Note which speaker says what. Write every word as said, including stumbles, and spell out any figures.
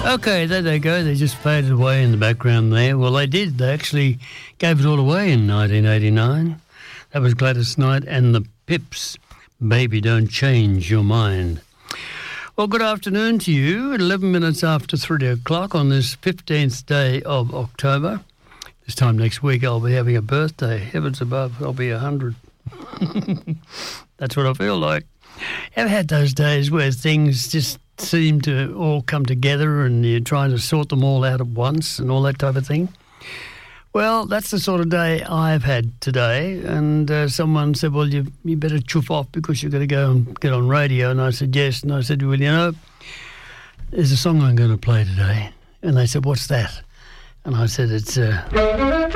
Speaker 1: Okay, there they go. They just faded away in the background there. Well, they did. They actually gave it all away in nineteen eighty-nine. That was Gladys Knight and the Pips. Baby, don't change your mind. Well, good afternoon to you. At eleven minutes after three o'clock on this fifteenth day of October. This time next week I'll be having a birthday. Heavens above, I'll be one hundred. That's what I feel like. Ever had those days where things just seem to all come together and you're trying to sort them all out at once and all that type of thing? Well, that's the sort of day I've had today. And uh, someone said, well, you, you better chuff off because you're going to go and get on radio. And I said, yes. And I said, well, you know, there's a song I'm going to play today. And they said, what's that? And I said, it's... Uh...